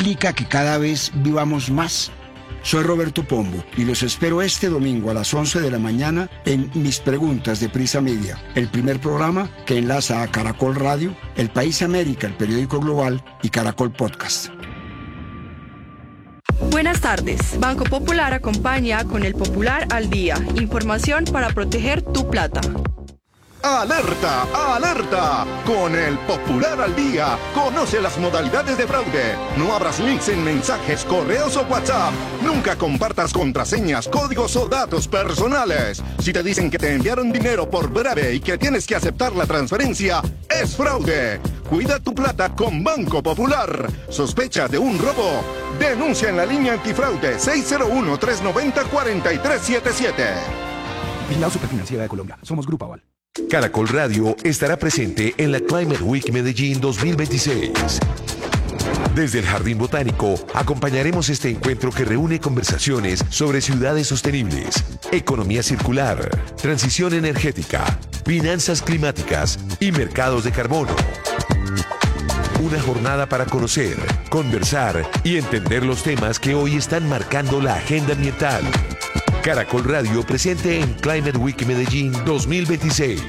implica que cada vez vivamos más? Soy Roberto Pombo y los espero este domingo a las 11 de la mañana en Mis Preguntas de Prisa Media, el primer programa que enlaza a Caracol Radio, El País América, el periódico global, y Caracol Podcast. Buenas tardes. Banco Popular acompaña con el Popular al Día. Información para proteger tu plata. ¡Alerta! ¡Alerta! Con el Popular al Día, conoce las modalidades de fraude. No abras links en mensajes, correos o WhatsApp. Nunca compartas contraseñas, códigos o datos personales. Si te dicen que te enviaron dinero por breve y que tienes que aceptar la transferencia, es fraude. Cuida tu plata con Banco Popular. ¿Sospecha de un robo? Denuncia en la línea antifraude 601-390-4377. Vigilado Superfinanciera de Colombia. Somos Grupo Aval. Caracol Radio estará presente en la Climate Week Medellín 2026. Desde el Jardín Botánico acompañaremos este encuentro que reúne conversaciones sobre ciudades sostenibles, economía circular, transición energética, finanzas climáticas y mercados de carbono. Una jornada para conocer, conversar y entender los temas que hoy están marcando la agenda ambiental. Caracol Radio presente en Climate Week Medellín 2026.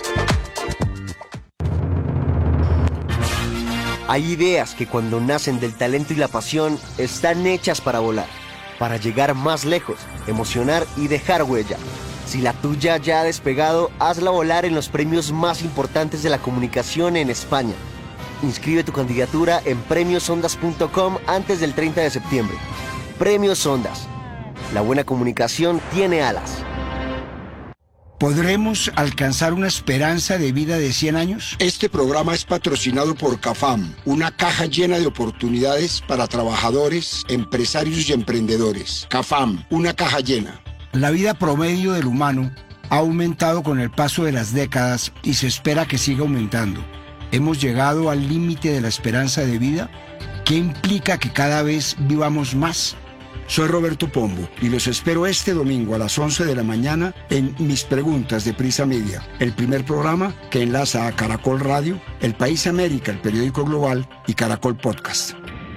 Hay ideas que cuando nacen del talento y la pasión están hechas para volar, para llegar más lejos, emocionar y dejar huella. Si la tuya ya ha despegado, hazla volar en los premios más importantes de la comunicación en España. Inscribe tu candidatura en premiosondas.com antes del 30 de septiembre. Premios Ondas. La buena comunicación tiene alas. ¿Podremos alcanzar una esperanza de vida de 100 años? Este programa es patrocinado por CAFAM, una caja llena de oportunidades para trabajadores, empresarios y emprendedores. CAFAM, una caja llena. La vida promedio del humano ha aumentado con el paso de las décadas y se espera que siga aumentando. ¿Hemos llegado al límite de la esperanza de vida? ¿Qué implica que cada vez vivamos más? Soy Roberto Pombo y los espero este domingo a las 11 de la mañana en Mis Preguntas de Prisa Media, el primer programa que enlaza a Caracol Radio, El País América, el periódico global, y Caracol Podcast.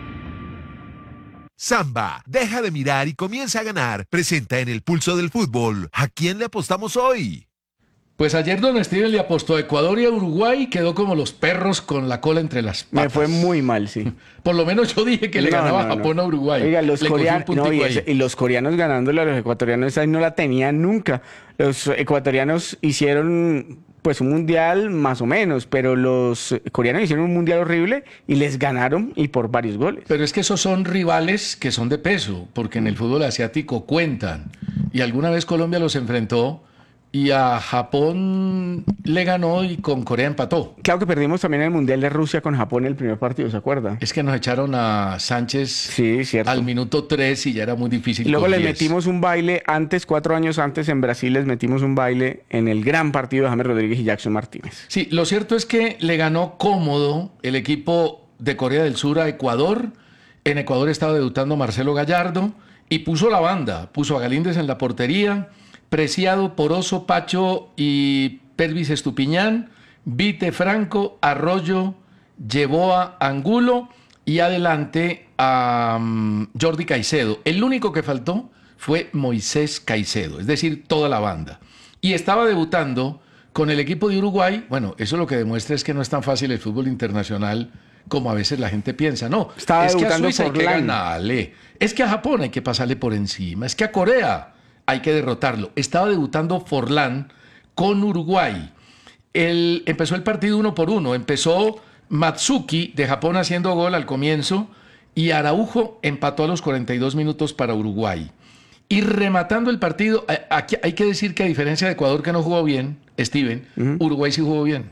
Samba, deja de mirar y comienza a ganar. Presenta en el Pulso del Fútbol. ¿A quién le apostamos hoy? Pues ayer don Steven le apostó a Ecuador y a Uruguay y quedó como los perros con la cola entre las patas. Me fue muy mal, sí. Por lo menos yo dije que le ganaba Japón a Uruguay. Oiga, los coreanos, y los coreanos ganándole a los ecuatorianos, esa no la tenían nunca. Los ecuatorianos hicieron pues un mundial más o menos, pero los coreanos hicieron un mundial horrible y les ganaron y por varios goles. Pero es que esos son rivales que son de peso, porque en el fútbol asiático cuentan. Y alguna vez Colombia los enfrentó y a Japón le ganó y con Corea empató. Claro que perdimos también el Mundial de Rusia con Japón en el primer partido, ¿se acuerda? Es que nos echaron a Sánchez al minuto 3 y ya era muy difícil. Y luego les metimos un baile antes, 4 años antes en Brasil les metimos un baile en el gran partido de James Rodríguez y Jackson Martínez. Sí, lo cierto es que le ganó cómodo el equipo de Corea del Sur a Ecuador. En Ecuador estaba debutando Marcelo Gallardo y puso la banda, puso a Galíndez en la portería, Preciado, Poroso, Pacho y Pervis Estupiñán, Vite, Franco, Arroyo, Yeboa, Angulo y adelante a Jordi Caicedo. El único que faltó fue Moisés Caicedo, es decir, toda la banda. Y estaba debutando con el equipo de Uruguay. Bueno, eso lo que demuestra es que no es tan fácil el fútbol internacional como a veces la gente piensa. No, estaba es que a debutando Suiza hay que ganarle, es que a Japón hay que pasarle por encima, es que a Corea hay que derrotarlo. Estaba debutando Forlán con Uruguay. Empezó el partido 1-1. Empezó Matsuki de Japón haciendo gol al comienzo y Araujo empató a los 42 minutos para Uruguay. Y rematando el partido, aquí hay que decir que a diferencia de Ecuador que no jugó bien, Steven, Uruguay sí jugó bien.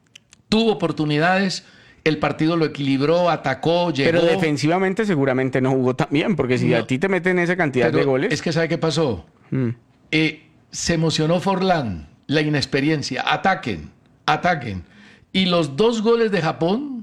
Tuvo oportunidades, el partido lo equilibró, atacó, llegó. Pero defensivamente seguramente no jugó tan bien, porque si a ti te meten esa cantidad de goles... Es que ¿sabe qué pasó? Se emocionó Forlán, la inexperiencia. Ataquen. Y los 2 goles de Japón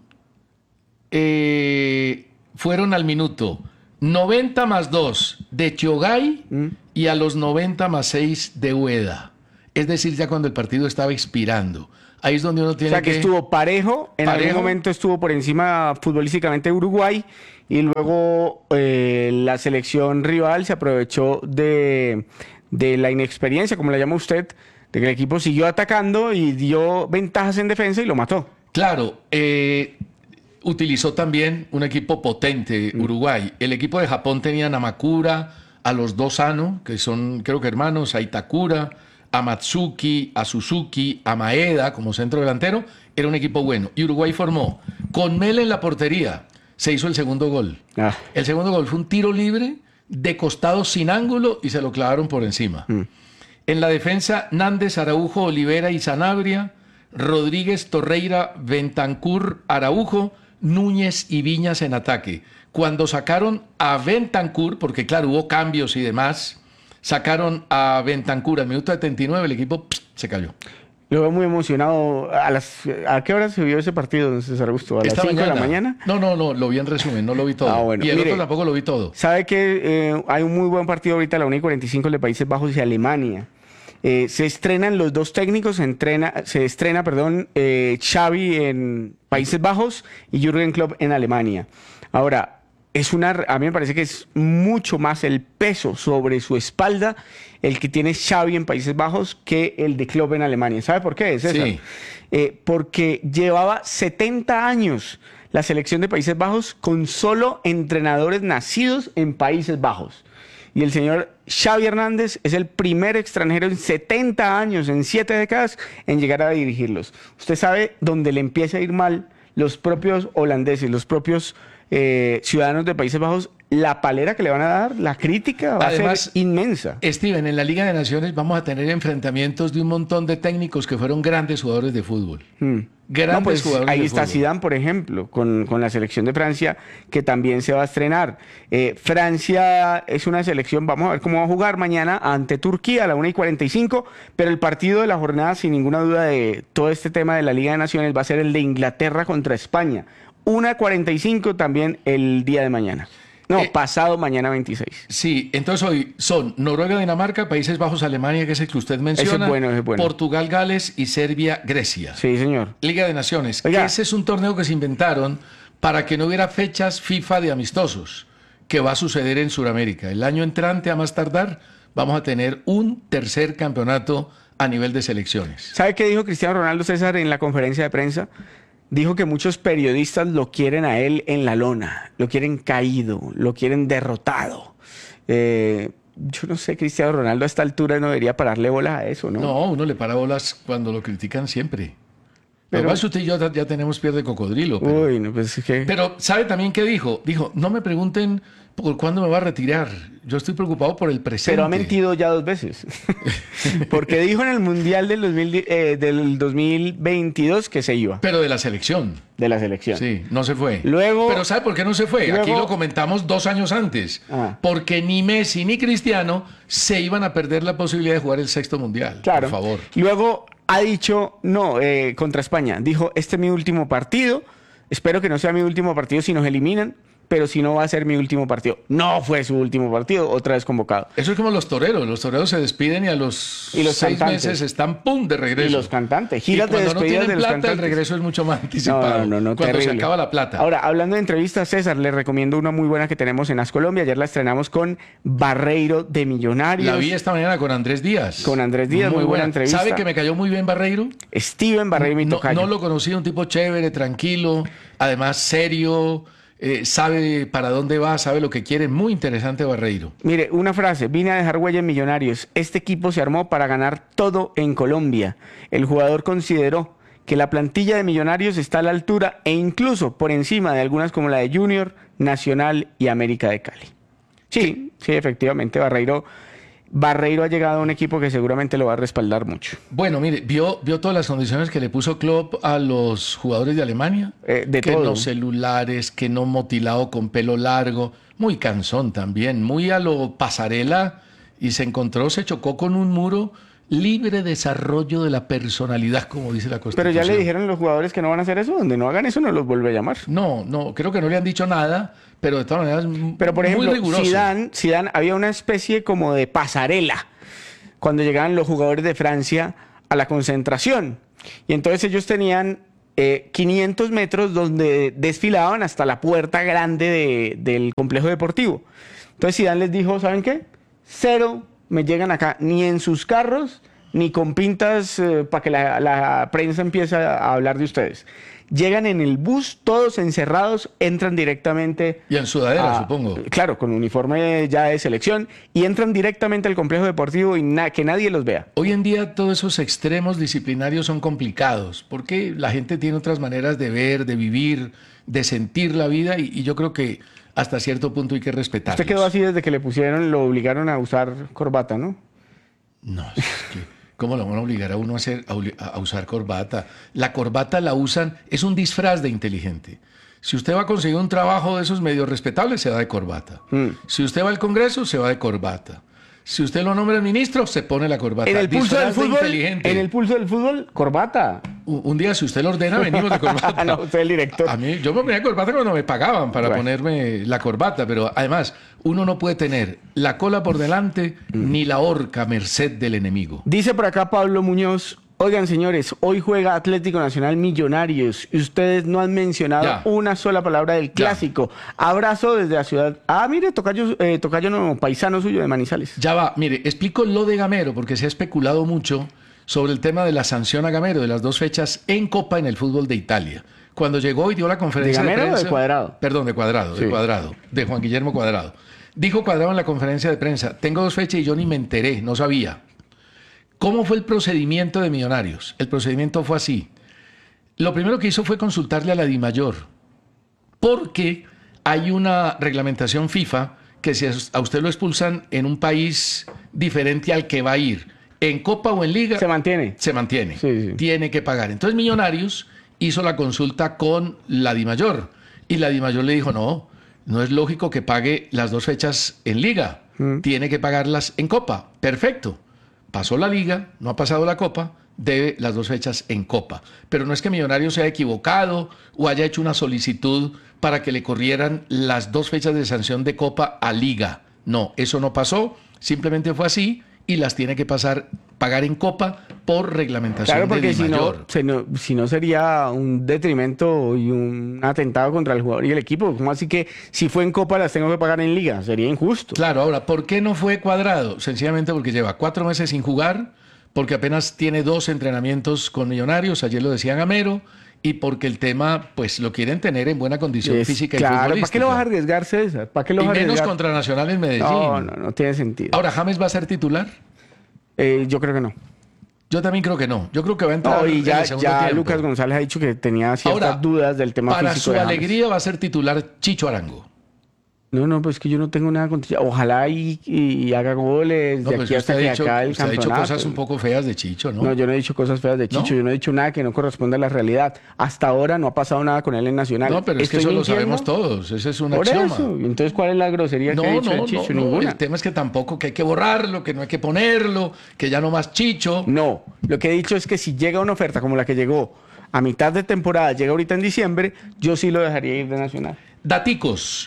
fueron al minuto 90 más 2 de Chogai y a los 90 más 6 de Ueda. Es decir, ya cuando el partido estaba expirando. Ahí es donde uno tiene O sea, que estuvo parejo, en algún momento estuvo por encima futbolísticamente de Uruguay, y luego la selección rival se aprovechó de la inexperiencia, como la llama usted, de que el equipo siguió atacando y dio ventajas en defensa y lo mató. Claro, utilizó también un equipo potente, Uruguay. El equipo de Japón tenía a Namakura, a los dos Sano, que son creo que hermanos, a Itakura, a Matsuki, a Suzuki, a Maeda como centro delantero. Era un equipo bueno. Y Uruguay formó con Mel en la portería. Se hizo el segundo gol. El segundo gol fue un tiro libre de costado sin ángulo y se lo clavaron por encima. En la defensa, Nández, Araujo, Olivera y Sanabria, Rodríguez, Torreira, Bentancur, Araujo, Núñez y Viñas en ataque. Cuando sacaron a Bentancur, porque claro, hubo cambios y demás, sacaron a Bentancur al minuto 79, el equipo se cayó. Lo veo muy emocionado. ¿A qué hora se vio ese partido, César Augusto? ¿A las 5 de la mañana? No, lo vi en resumen, no lo vi todo. Bueno, y el otro tampoco lo vi todo. ¿Sabe que hay un muy buen partido ahorita a la 1:45 de Países Bajos y Alemania? Se estrenan los dos técnicos, se estrena Xavi en Países Bajos y Jürgen Klopp en Alemania. Ahora, a mí me parece que es mucho más el peso sobre su espalda el que tiene Xavi en Países Bajos que el de Klopp en Alemania. ¿Sabe por qué, César? Sí. Porque llevaba 70 años la selección de Países Bajos con solo entrenadores nacidos en Países Bajos. Y el señor Xavi Hernández es el primer extranjero en 70 años, en 7 décadas, en llegar a dirigirlos. Usted sabe dónde le empieza a ir mal los propios holandeses, los propios ciudadanos de Países Bajos, la palera que le van a dar, la crítica va a ser inmensa. Steven, en la Liga de Naciones vamos a tener enfrentamientos de un montón de técnicos que fueron grandes jugadores de fútbol. Grandes jugadores ahí de está fútbol. Zidane, por ejemplo, con la selección de Francia, que también se va a estrenar. Francia es una selección, vamos a ver cómo va a jugar mañana ante Turquía a la 1:45, pero el partido de la jornada, sin ninguna duda, de todo este tema de la Liga de Naciones va a ser el de Inglaterra contra España. 1:45 también el día de mañana. Pasado mañana 26. Sí, entonces hoy son Noruega, Dinamarca, Países Bajos, Alemania, que es el que usted menciona, ese es bueno. Portugal, Gales y Serbia, Grecia. Sí, señor. Liga de Naciones. Oiga. Ese es un torneo que se inventaron para que no hubiera fechas FIFA de amistosos, que va a suceder en Sudamérica. El año entrante, a más tardar, vamos a tener un tercer campeonato a nivel de selecciones. ¿Sabe qué dijo Cristiano Ronaldo, César, en la conferencia de prensa? Dijo que muchos periodistas lo quieren a él en la lona, lo quieren caído, lo quieren derrotado. Yo no sé, Cristiano Ronaldo a esta altura no debería pararle bolas a eso, ¿no? No, uno le para bolas cuando lo critican siempre. Pero usted y yo ya tenemos piel de cocodrilo. Pero, uy, no, pues es que... pero ¿sabe también qué dijo? Dijo, no me pregunten por cuándo me va a retirar. Yo estoy preocupado por el presente. Pero ha mentido ya 2 veces. Porque dijo en el Mundial del 2022 que se iba. Pero de la selección. De la selección. Sí, no se fue. Luego... Pero ¿sabe por qué no se fue? Luego... Aquí lo comentamos 2 años antes. Porque ni Messi ni Cristiano se iban a perder la posibilidad de jugar el 6º Mundial. Claro. Por favor. Luego ha dicho, contra España. Dijo, este es mi último partido. Espero que no sea mi último partido si nos eliminan. Pero si no va a ser mi último partido. No fue su último partido, otra vez convocado. Eso es como los toreros. Los toreros se despiden y a los 6 meses están ¡pum! De regreso. Y los cantantes. Giras de cuando despedida no tienen de los plata, cantantes. el regreso es mucho más anticipado. No, cuando terrible. se acaba la plata. Ahora, hablando de entrevistas, César, le recomiendo una muy buena que tenemos en Ascolombia. Ayer la estrenamos con Barreiro de Millonarios. La vi esta mañana con Andrés Díaz. Con Andrés Díaz, muy buena entrevista. ¿Sabe que me cayó muy bien Barreiro? Steven Barreiro, mi tocayo. No lo conocí, un tipo chévere, tranquilo, además serio. Sabe para dónde va, sabe lo que quiere. Muy interesante Barreiro. Mire, una frase. Vine a dejar huella en Millonarios. Este equipo se armó para ganar todo en Colombia. El jugador consideró que la plantilla de Millonarios está a la altura e incluso por encima de algunas como la de Junior, Nacional y América de Cali. Sí, efectivamente, Barreiro ha llegado a un equipo que seguramente lo va a respaldar mucho. Bueno, mire, ¿vio todas las condiciones que le puso Klopp a los jugadores de Alemania? De que todo. no celulares, que no motilado con pelo largo, muy cansón también, muy a lo pasarela, y se chocó con un muro. Libre desarrollo de la personalidad, como dice la Constitución. Pero ya le dijeron los jugadores que no van a hacer eso. Donde no hagan eso, no los vuelve a llamar. No, creo que no le han dicho nada, pero de todas maneras pero por ejemplo, muy riguroso. Zidane había una especie como de pasarela cuando llegaban los jugadores de Francia a la concentración. Y entonces ellos tenían 500 metros donde desfilaban hasta la puerta grande del complejo deportivo. Entonces Zidane les dijo, ¿saben qué? 0 me llegan acá, ni en sus carros, ni con pintas para que la prensa empiece a hablar de ustedes. Llegan en el bus, todos encerrados, entran directamente... Y en sudadera, supongo. Claro, con uniforme ya de selección, y entran directamente al complejo deportivo y que nadie los vea. Hoy en día todos esos extremos disciplinarios son complicados, porque la gente tiene otras maneras de ver, de vivir, de sentir la vida, y yo creo que hasta cierto punto hay que respetarlos. Usted quedó así desde que lo obligaron a usar corbata, ¿no? No, es que... ¿Cómo lo van a obligar a uno a usar corbata? La corbata la usan, es un disfraz de inteligente. Si usted va a conseguir un trabajo de esos medios respetables, se va de corbata. Si usted va al Congreso, se va de corbata. Si usted lo nombra ministro, se pone la corbata. En el pulso del fútbol, inteligente. en el pulso del fútbol, corbata. Un día, si usted lo ordena, venimos de corbata. No, usted es el director. A mí, yo me ponía corbata cuando me pagaban para ponerme la corbata, pero además, uno no puede tener la cola por delante ni la horca a merced del enemigo. Dice por acá Pablo Muñoz, oigan señores, hoy juega Atlético Nacional Millonarios y ustedes no han mencionado una sola palabra del clásico. Abrazo desde la ciudad. Ah, mire, tocayo no, paisano suyo de Manizales. Ya va, mire, explico lo de Gamero, porque se ha especulado mucho sobre el tema de la sanción a Gamero de las 2 fechas en Copa en el fútbol de Italia. Cuando llegó y dio la conferencia de prensa... ¿De Gamero o de Cuadrado? Perdón, de Cuadrado, sí. De Juan Guillermo Cuadrado. Dijo Cuadrado en la conferencia de prensa, tengo 2 fechas y yo ni me enteré, no sabía. ¿Cómo fue el procedimiento de Millonarios? El procedimiento fue así. Lo primero que hizo fue consultarle a la DIMAYOR, porque hay una reglamentación FIFA que si a usted lo expulsan en un país diferente al que va a ir, en Copa o en Liga... Se mantiene. Se mantiene. Sí. Tiene que pagar. Entonces Millonarios hizo la consulta con la DIMAYOR y la DIMAYOR le dijo, no es lógico que pague las 2 fechas en Liga. Tiene que pagarlas en Copa. Perfecto. Pasó la Liga, no ha pasado la Copa, debe las 2 fechas en Copa. Pero no es que Millonarios se haya equivocado o haya hecho una solicitud para que le corrieran las 2 fechas de sanción de Copa a Liga. No, eso no pasó, simplemente fue así y las tiene que pagar en Copa por reglamentación claro, porque de DIMAYOR. si no sería un detrimento y un atentado contra el jugador y el equipo. ¿Cómo así que si fue en Copa las tengo que pagar en Liga? Sería injusto. Claro, ahora, ¿por qué no fue Cuadrado? Sencillamente porque lleva 4 meses sin jugar, porque apenas tiene 2 entrenamientos con Millonarios, ayer lo decía Gamero, y porque el tema, pues, lo quieren tener en buena condición física y futbolística. ¿Para qué lo vas a arriesgar, César? ¿Para qué lo vas a arriesgar? Menos contra Nacional en Medellín. No tiene sentido. Ahora, ¿James va a ser titular? Yo creo que no. Yo también creo que no. Yo creo que va a entrar y en el segundo tiempo. Lucas González ha dicho que tenía ciertas dudas del tema físico. Para su alegría va a ser titular Chicho Arango. No, pues que yo no tengo nada contra... Ojalá y haga goles de aquí hasta que acabe el campeonato. Usted ha dicho cosas un poco feas de Chicho, ¿no? No, yo no he dicho cosas feas de Chicho. ¿No? Yo no he dicho nada que no corresponda a la realidad. Hasta ahora no ha pasado nada con él en Nacional. No, pero es que eso lo sabemos todos. Ese es un axioma. Eso. Entonces, ¿cuál es la grosería que ha dicho de Chicho? Ninguna. El tema es que tampoco que hay que borrarlo, que no hay que ponerlo, que ya no más Chicho. No, lo que he dicho es que si llega una oferta como la que llegó a mitad de temporada, llega ahorita en diciembre, yo sí lo dejaría ir de Nacional. Daticos.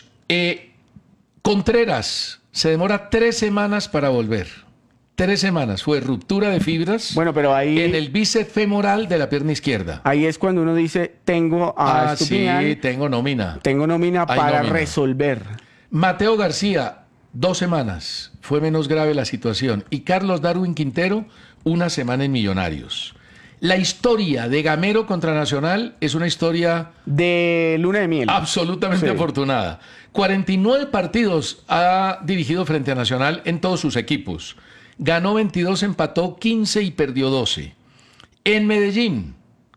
Contreras se demora 3 semanas para volver. 3 semanas. Fue ruptura de fibras. Bueno, pero ahí... en el bíceps femoral de la pierna izquierda. Ahí es cuando uno dice, tengo a Estupiñán. Sí, tengo nómina. Tengo nómina para resolver. Mateo García, 2 semanas. Fue menos grave la situación. Y Carlos Darwin Quintero, 1 semana en Millonarios. La historia de Gamero contra Nacional es una historia... de luna de miel. Absolutamente afortunada. 49 partidos ha dirigido frente a Nacional en todos sus equipos. Ganó 22, empató 15 y perdió 12. En Medellín,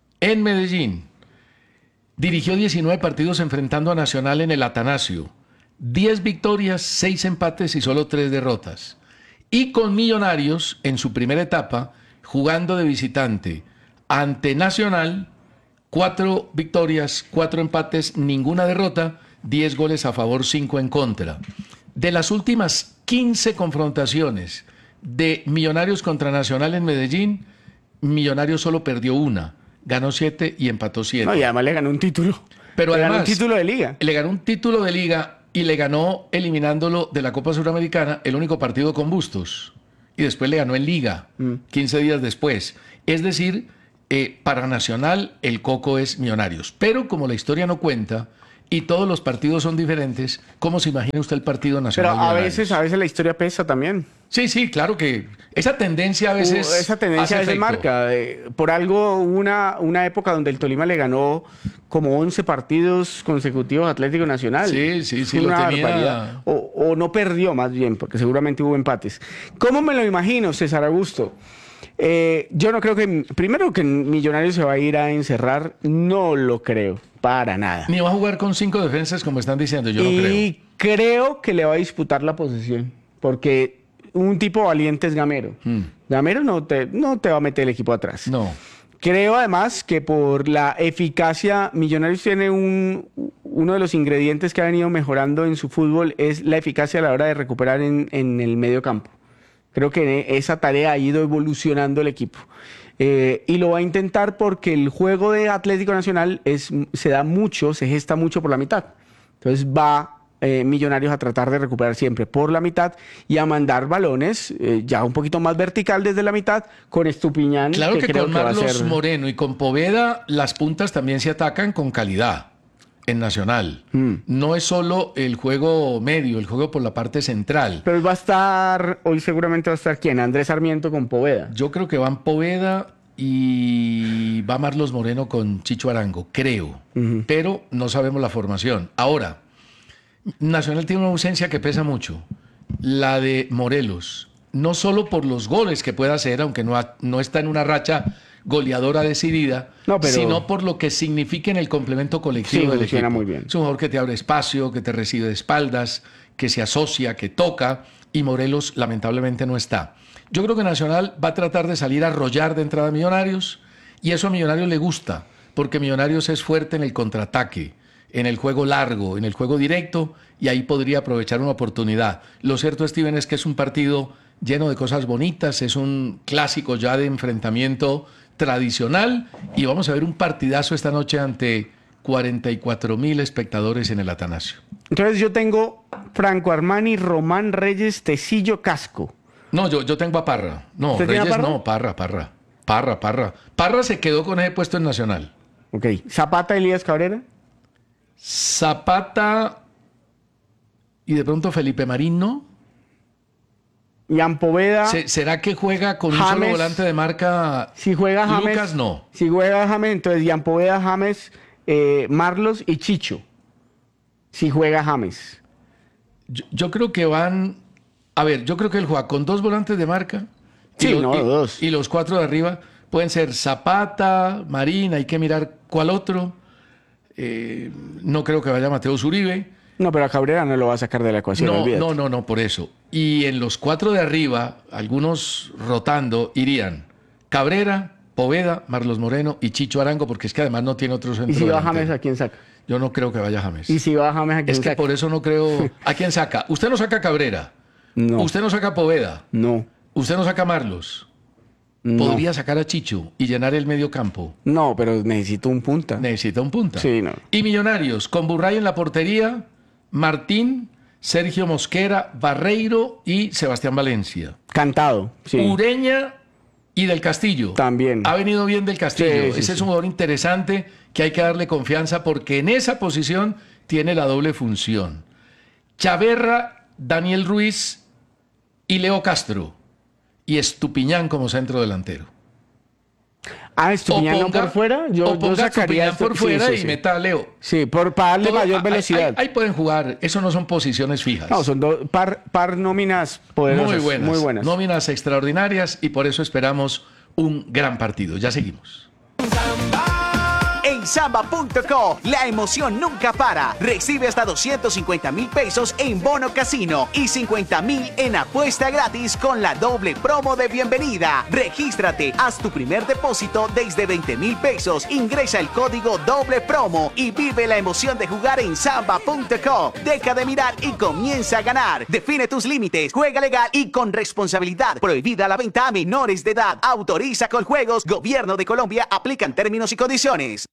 dirigió 19 partidos enfrentando a Nacional en el Atanasio. 10 victorias, 6 empates y solo 3 derrotas. Y con Millonarios, en su primera etapa, jugando de visitante ante Nacional, 4 victorias, 4 empates, ninguna derrota, 10 goles a favor, 5 en contra. De las últimas 15 confrontaciones de Millonarios contra Nacional en Medellín, Millonarios solo perdió 1, ganó 7 y empató 7. No, y además le ganó un título. Pero además, ganó un título de liga. Le ganó un título de liga y le ganó eliminándolo de la Copa Suramericana, el único partido con Bustos. Y después le ganó en liga, 15 días después. Es decir, Para Nacional, el coco es Millonarios. Pero como la historia no cuenta y todos los partidos son diferentes, ¿cómo se imagina usted el partido Nacional? Pero a veces la historia pesa también. Sí, claro que esa tendencia a veces marca. Por algo hubo una época donde el Tolima le ganó como 11 partidos consecutivos a Atlético Nacional. Sí, lo tenía. O no perdió más bien, porque seguramente hubo empates. ¿Cómo me lo imagino, César Augusto? Yo no creo primero que Millonarios se va a ir a encerrar, no lo creo, para nada. Ni va a jugar con 5 defensas como están diciendo, yo no creo. Y creo que le va a disputar la posesión, porque un tipo valiente es Gamero. Gamero no te va a meter el equipo atrás. No. Creo además que por la eficacia, Millonarios tiene uno de los ingredientes que ha venido mejorando en su fútbol, es la eficacia a la hora de recuperar en el medio campo. Creo que esa tarea ha ido evolucionando el equipo. Y lo va a intentar porque el juego de Atlético Nacional se gesta mucho por la mitad. Entonces va Millonarios a tratar de recuperar siempre por la mitad y a mandar balones ya un poquito más vertical desde la mitad con Estupiñán. Claro que creo con que Marlos Moreno y con Poveda las puntas también se atacan con calidad en Nacional. No es solo el juego medio, el juego por la parte central. Pero hoy seguramente va a estar ¿quién? Andrés Sarmiento con Poveda. Yo creo que van Poveda y va Marlos Moreno con Chicho Arango, creo. Pero no sabemos la formación. Ahora, Nacional tiene una ausencia que pesa mucho, la de Morelos. No solo por los goles que pueda hacer, aunque no está en una racha goleadora decidida, sino por lo que significa en el complemento colectivo del equipo. Muy bien. Es un jugador que te abre espacio, que te recibe de espaldas, que se asocia, que toca, y Morelos lamentablemente no está. Yo creo que Nacional va a tratar de salir a arrollar de entrada a Millonarios, y eso a Millonarios le gusta, porque Millonarios es fuerte en el contraataque, en el juego largo, en el juego directo, y ahí podría aprovechar una oportunidad. Lo cierto, Steven, es que es un partido lleno de cosas bonitas, es un clásico ya de enfrentamiento tradicional, y vamos a ver un partidazo esta noche ante 44,000 espectadores en el Atanasio. Entonces yo tengo Franco Armani, Román Reyes, Tecillo, Casco. No, yo tengo a Parra. No, Reyes Parra? no, Parra. Parra se quedó con ese puesto en Nacional. Ok. Zapata, Elías Cabrera. Zapata y de pronto Felipe Marín, ¿no? Ian Poveda. ¿Será que juega con James, un solo volante de marca? Si juega James, Lucas, no. Si juega James, entonces Ian Poveda, James, Marlos y Chicho. Si juega James. Yo creo que van... A ver, yo creo que él juega con 2 volantes de marca. Dos. Y los 4 de arriba pueden ser Zapata, Marín, hay que mirar cuál otro. No creo que vaya Mateo Uribe. No, pero a Cabrera no lo va a sacar de la ecuación. No, por eso. Y en los 4 de arriba, algunos rotando, irían Cabrera, Poveda, Marlos Moreno y Chicho Arango, porque es que además no tiene otro centro. ¿Y si va delantero. James, a quién saca? Yo no creo que vaya James. ¿Y si va James, a quién saca? Es que por eso no creo... ¿A quién saca? Usted no saca a Cabrera. No. Usted no saca a Poveda. No. Usted no saca a Marlos. No. Podría sacar a Chicho y llenar el medio campo. No, pero necesito un punta. Necesita un punta. Sí, no. Y Millonarios, con Burray en la portería, Martín, Sergio Mosquera, Barreiro y Sebastián Valencia. Cantado, sí. Ureña y Del Castillo. También. Ha venido bien Del Castillo. Sí, Ese es un jugador interesante que hay que darle confianza porque en esa posición tiene la doble función. Chaverra, Daniel Ruiz y Leo Castro. Y Estupiñán como centro delantero. Estupiñán no por fuera. Yo sacaría Estupiñán por fuera y meta a Leo. Sí, para darle mayor velocidad. Ahí pueden jugar. Eso no son posiciones fijas. No, son par nóminas poderosas. Muy buenas. Nóminas extraordinarias y por eso esperamos un gran partido. Ya seguimos. En Samba.co, la emoción nunca para. Recibe hasta 250,000 pesos en bono casino y 50,000 en apuesta gratis con la doble promo de bienvenida. Regístrate, haz tu primer depósito desde 20,000 pesos, ingresa el código doble promo y vive la emoción de jugar en Samba.co. Deja de mirar y comienza a ganar. Define tus límites, juega legal y con responsabilidad. Prohibida la venta a menores de edad. Autoriza Coljuegos, Gobierno de Colombia, aplican términos y condiciones.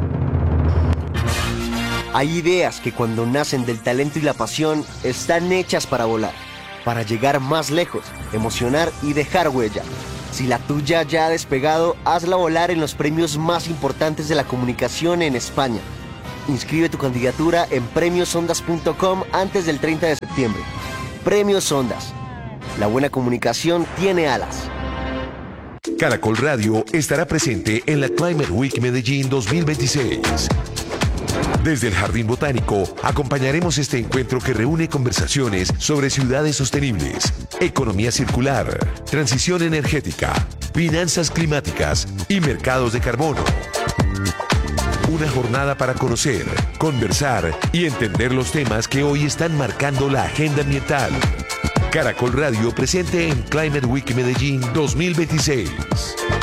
Hay ideas que cuando nacen del talento y la pasión están hechas para volar, para llegar más lejos, emocionar y dejar huella. Si la tuya ya ha despegado, hazla volar en los premios más importantes de la comunicación en España. Inscribe tu candidatura en premiosondas.com antes del 30 de septiembre. Premios Ondas. La buena comunicación tiene alas. Caracol Radio estará presente en la Climate Week Medellín 2026. Desde el Jardín Botánico acompañaremos este encuentro que reúne conversaciones sobre ciudades sostenibles, economía circular, transición energética, finanzas climáticas y mercados de carbono. Una jornada para conocer, conversar y entender los temas que hoy están marcando la agenda ambiental. Caracol Radio presente en Climate Week Medellín 2026.